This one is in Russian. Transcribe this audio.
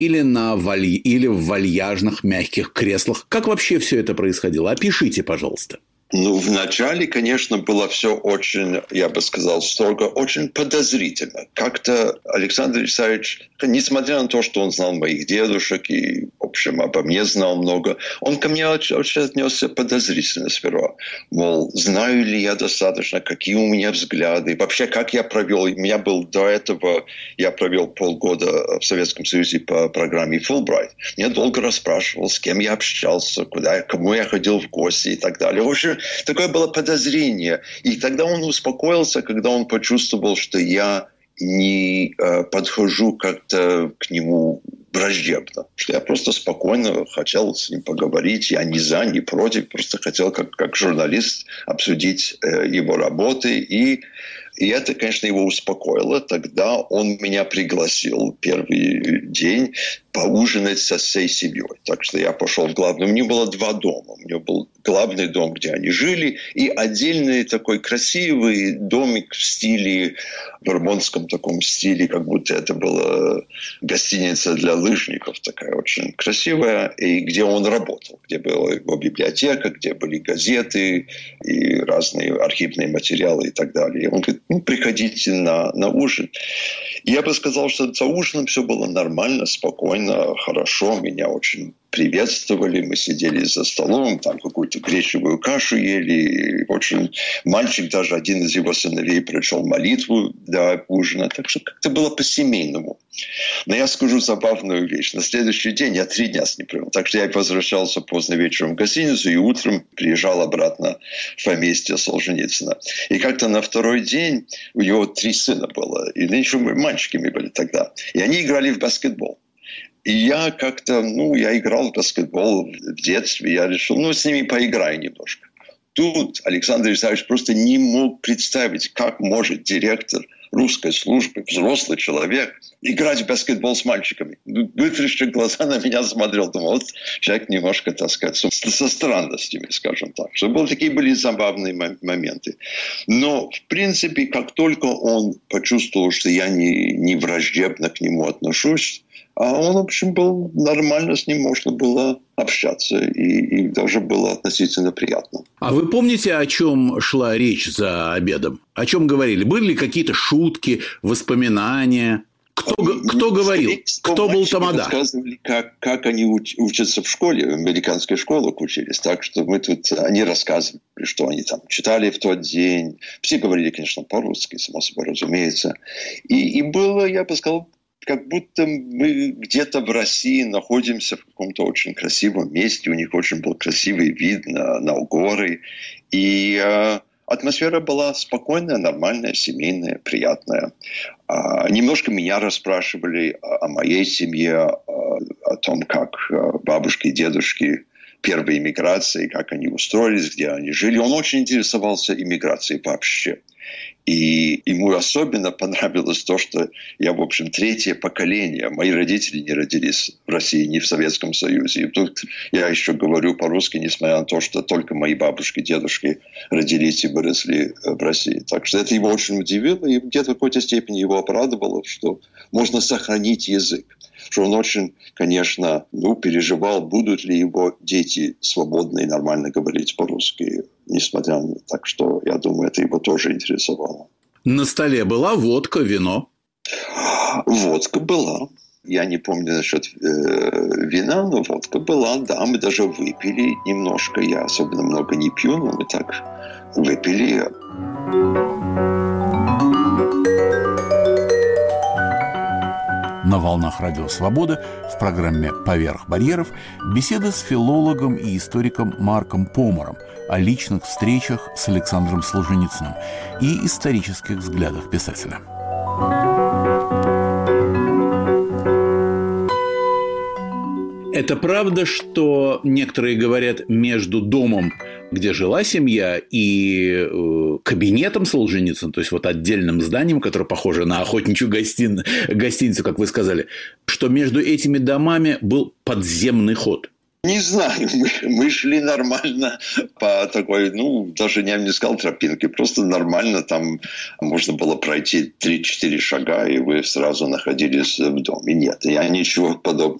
или в вальяжных мягких креслах? Как вообще все это происходило? Опишите, пожалуйста. Ну, вначале, конечно, было все очень, я бы сказал, строго, очень подозрительно. Как-то Александр Исаевич, несмотря на то, что он знал моих дедушек и, в общем, обо мне знал много, он ко мне очень отнесся подозрительно сперва. Мол, знаю ли я достаточно, какие у меня взгляды, вообще, как я провел. У меня был до этого, я провел полгода в Советском Союзе по программе Fulbright. Меня долго расспрашивал, с кем я общался, кому я ходил в гости и так далее. В общем, такое было подозрение. И тогда он успокоился, когда он почувствовал, что я не подхожу как-то к нему враждебно. Что я просто спокойно хотел с ним поговорить. Я ни за, ни против. Просто хотел как журналист обсудить его работы. И это, конечно, его успокоило. Тогда он меня пригласил первый день поужинать со всей семьей. Так что я пошел в главный. У него было 2 дома. У него был главный дом, где они жили, и отдельный такой красивый домик в стиле, в вермонтском таком стиле, как будто это была гостиница для лыжников, такая очень красивая, и где он работал, где была его библиотека, где были газеты и разные архивные материалы и так далее. И он говорит, приходите на ужин. И я бы сказал, что за ужином все было нормально, спокойно, хорошо. Меня очень приветствовали. Мы сидели за столом, там какую-то гречневую кашу ели. Очень мальчик, даже один из его сыновей, прочел молитву для ужина. Так что как-то было по-семейному. Но я скажу забавную вещь. На следующий день я 3 дня с ним провел. Так что я возвращался поздно вечером в гостиницу и утром приезжал обратно в поместье Солженицына. И как-то на второй день у него 3 сына было. И еще мальчиками были тогда. И они играли в баскетбол. И я как-то, я играл в баскетбол в детстве. Я решил, с ними поиграю немножко. Тут Александр Исаевич просто не мог представить, как может директор русской службы, взрослый человек, играть в баскетбол с мальчиками. Вытрящив глаза на меня смотрел, думал, вот человек немножко, так сказать, со странностями, скажем так. Что такие были забавные моменты. Но, в принципе, как только он почувствовал, что я не враждебно к нему отношусь, а он, в общем, был нормально, с ним можно было общаться. И даже было относительно приятно. А вы помните, о чем шла речь за обедом? О чем говорили? Были ли какие-то шутки, воспоминания? Кто говорил? Кто был тамада? Рассказывали, как они учатся в школе, в американских школах учились. Так что они рассказывали, что они там читали в тот день. Все говорили, конечно, по-русски, само собой разумеется. И было, я бы сказал, как будто мы где-то в России находимся в каком-то очень красивом месте. У них очень был красивый вид на горы. И атмосфера была спокойная, нормальная, семейная, приятная. Немножко меня расспрашивали о моей семье, о том, как бабушки и дедушки первой иммиграции, как они устроились, где они жили. Он очень интересовался иммиграцией вообще. И ему особенно понравилось то, что я, в общем, 3-е поколение. Мои родители не родились в России, не в Советском Союзе. И тут я еще говорю по-русски, несмотря на то, что только мои бабушки и дедушки родились и выросли в России. Так что это его очень удивило, и где-то в какой-то степени его обрадовало, что можно сохранить язык. Что он очень, конечно, переживал, будут ли его дети свободно и нормально говорить по-русски. Несмотря на это. Так что, я думаю, это его тоже интересовало. На столе была водка, вино? Водка была. Я не помню насчет вина, но водка была. Да, мы даже выпили немножко. Я особенно много не пью, но мы так выпили. На волнах Радио Свобода в программе «Поверх барьеров» беседа с филологом и историком Марком Помором о личных встречах с Александром Солженицыным и исторических взглядах писателя. Это правда, что некоторые говорят, между домом, где жила семья, и кабинетом Солженицына, то есть отдельным зданием, которое похоже на охотничью гостиницу, как вы сказали, что между этими домами был подземный ход? Не знаю, мы шли нормально по такой, даже я не сказал тропинке, просто нормально. Там можно было пройти 3-4 шага, и вы сразу находились в доме. Нет, я ничего подобного